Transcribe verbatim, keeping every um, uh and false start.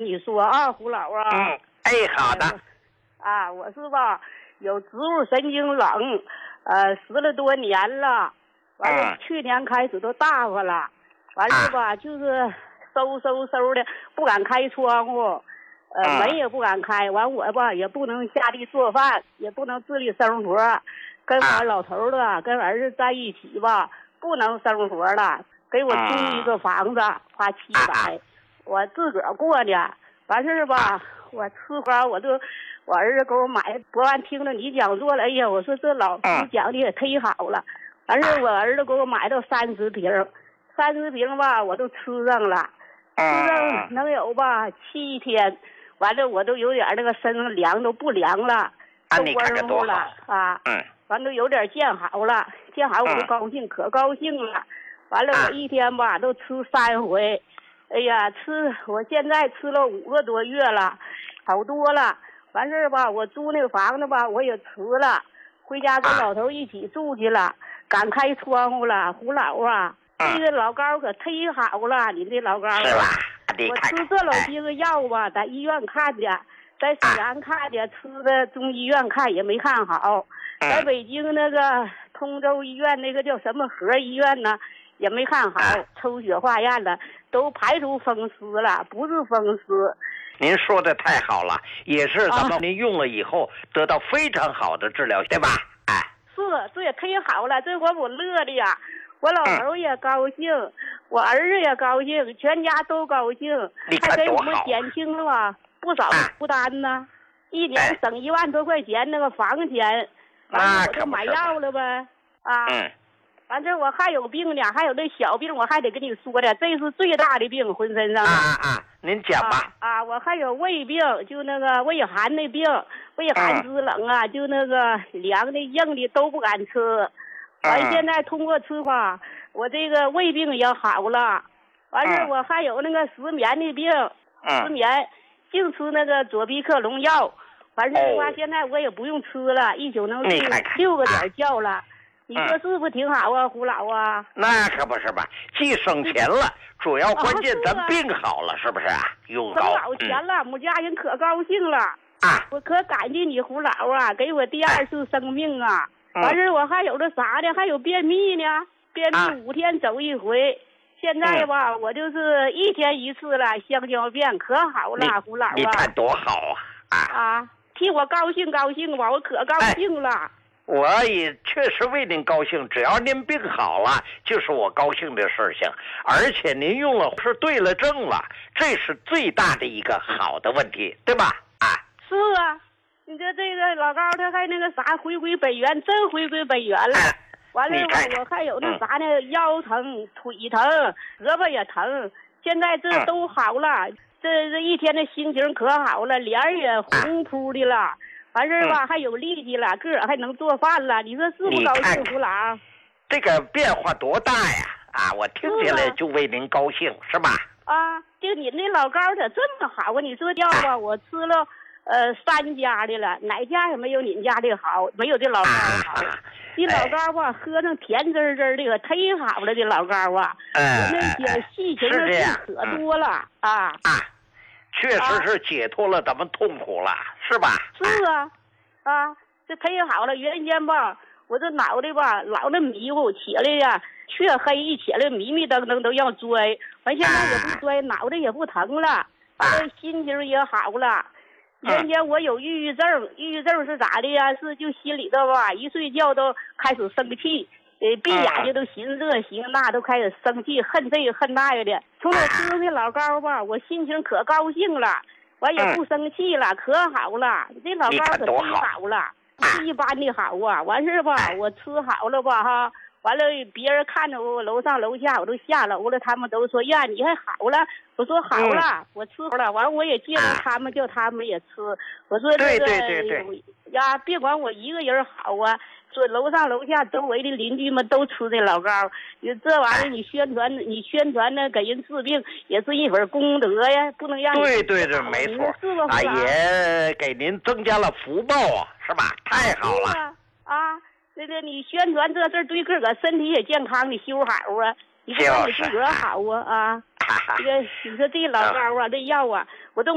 你说啊，胡老啊。 嗯，哎，好的。 啊，我是吧，有植物神经冷，呃，十了多年了，完了、嗯、去年开始都大发了，完了吧、啊、就是收收收的，不敢开窗户，呃，啊、门也不敢开，完我吧也不能下地做饭，也不能自理生活，跟我老头子、啊、跟儿子在一起吧，不能生活了，给我租一个房子，花七百、啊，我自个儿过呢，完事儿吧，啊、我吃花我都。我儿子给我买，昨晚听了你讲座了，哎呀，我说这老师讲的也忒好了。完事我儿子给我买到三十瓶，三十瓶吧，我都吃上了，吃上能有吧七天，完了我都有点那个身上凉都不凉了，都温乎了啊，完都有点见好了，见好我就高兴，可高兴了。完了我一天吧都吃三回，哎呀，吃我现在吃了五个多月了，好多了。完事儿吧，我租那个房子吧，我也辞了，回家跟老头一起住去了，啊、敢开窗户了。胡老啊，嗯、这个老高可忒好了，你这老高啊，我吃这老些个药吧，在医院看的，在沈阳看的，吃的中医院看也没看好，嗯、在北京那个通州医院那个叫什么河医院呢，也没看好，嗯、抽血化验了，都排除风湿了，不是风湿。 您说的太好了，也是咱们您用了以后得到非常好的治疗，啊、对吧？哎， 是，这也忒好了，这我我乐的呀，我老头也高兴，嗯、我儿子也高兴，全家都高兴，还给我们减轻了不少负担呢，啊、一年省一万多块钱那个房钱，完了我就买药了呗，啊。嗯完这我还有病呢，还有那小病，我还得跟你说的，这是最大的病，浑身上啊啊！您讲吧。 啊, 啊，我还有胃病，就那个胃寒的病，胃寒肢冷啊，嗯、就那个凉的硬的都不敢吃。完、嗯、现在通过吃吧，我这个胃病也好了。完事、嗯、我还有那个失眠的病，嗯、失眠净吃那个左必克隆药。完事的话，哦、现在我也不用吃了，一宿能睡六个点觉了。你说是不是挺好啊，嗯、胡老啊？ 那可不是吧，既省钱了，主要关键咱病好了，是不是啊？用省老钱了，母、嗯、家人可高兴了啊！我可感激你胡老啊，给我第二次生命啊！哎、完事我还有这啥呢？还有便秘呢，便秘五天走一回。啊、现在吧，嗯、我就是一天一次了，香蕉便可好了，胡老啊！ 你看多好啊！啊啊，替我高兴高兴吧，我可高兴了。哎我也确实为您高兴，只要您病好了，就是我高兴的事情。而且您用了是对了症了，这是最大的一个好的问题，对吧？啊， 是啊，你这这个老高他还那个啥回归本源，真回归本源了。啊、完了我我还有那啥呢，嗯、腰疼、腿疼、胳膊也疼，现在这都好了。嗯、这这一天的心情可好了，脸也红扑的了。啊完事儿吧，嗯、还有力气了，个儿还能做饭了，你说是不高兴，胡老？ 这个变化多大呀！啊，我听起来就为您高兴，是, 是吧？ 啊，就你那老高咋这么好啊？你说药吧，啊、我吃了呃三家的了，哪家也没有你家的好，没有这老高好。啊、这老高吧，哎、喝上甜滋滋的，可忒好了，这老高啊，哎、那些细情的事可多了、嗯、啊。 啊确实是解脱了咱们痛苦了，啊、是吧？ 是啊，啊，这忒好了。原先吧，我这脑袋吧老那迷糊，起来呀，黢黑一起来迷迷瞪瞪都要摔。完现在也不摔，啊、脑袋也不疼了，完了心情也好了。原先我有抑郁症，抑郁症是咋的呀？是就心里头吧，一睡觉都开始生气。呃，闭眼睛都寻思这寻思那，都开始生气，恨这个恨那个的。从我吃那老高吧，我心情可高兴了，我也不生气了，嗯、可好了。这老高可忒好了，不一般的好啊！完事吧，我吃好了吧哈，完了别人看着我楼上楼下，我都下楼了，他们都说呀，你还好了。我说好了，嗯、我吃好了，完了我也介绍他们，叫他们也吃。我说这个对对对对呀，别管我一个人好啊。说楼上楼下周围的邻居们都吃这老高，你这玩意儿你宣传，你宣传呢给人治病也是一份功德呀，不能让你对对对，没错， 是吧？ 啊，也给您增加了福报啊，是吧？太好了啊！啊，这个你宣传这事对自个身体也健康，你修好啊，你得让你自个好啊啊！这个你说这老高啊，这药啊，我都。